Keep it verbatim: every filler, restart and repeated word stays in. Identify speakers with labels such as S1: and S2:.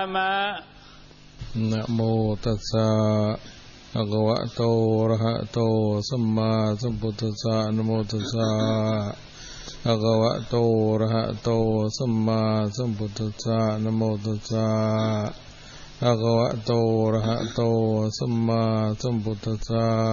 S1: มะ
S2: นะโมตัสสะภะคะวะโตอะระหะโตสัมมาสัมพุทธัสสะนะโมตัสสะภะคะวะโตอะระหะโตสัมมาสัมพุทธัสสะนะโมตัสสะภะคะวะโตอะระหะโตสัมมาสัมพุทธัสสะ